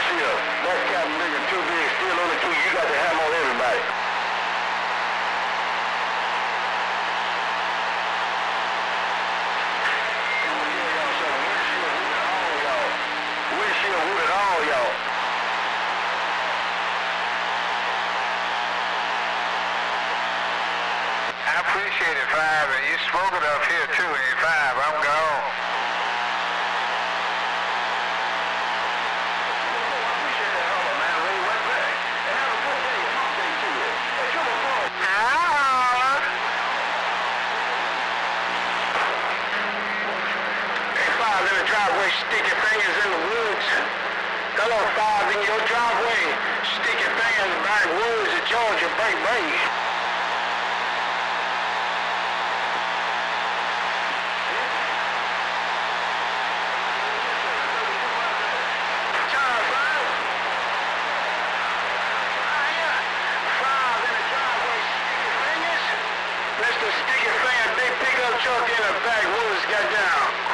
shift. That's Captain Nigga too big. Still on the key. You got to have on everybody. Windshield with all y'all. I appreciate it, Five, and you spoke it up here too, in Five. I'm gone. In the driveway, sticking fingers in the woods. Hello, Five, in your driveway, sticking fingers back woods of Georgia, Bay. Five in the driveway, sticking fingers. Mr. Sticky Finger, big pickup truck in the backwoods got down.